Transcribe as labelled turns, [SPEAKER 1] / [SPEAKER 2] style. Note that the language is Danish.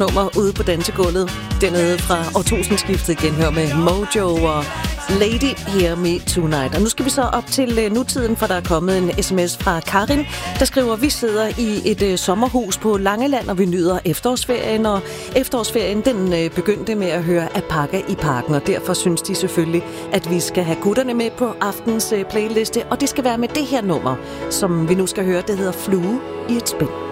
[SPEAKER 1] nummer ude på dansegulvet. Dernede fra årtusindskiftet igen, hør med Mojo og Lady Hear Me Tonight. Og nu skal vi så op til nutiden, for der er kommet en sms fra Karin, der skriver: vi sidder i et sommerhus på Langeland, og vi nyder efterårsferien, og efterårsferien den begyndte med at høre Apaka i parken, og derfor synes de selvfølgelig, at vi skal have gutterne med på aftens playliste, og det skal være med det her nummer, som vi nu skal høre. Det hedder Flue i et spil.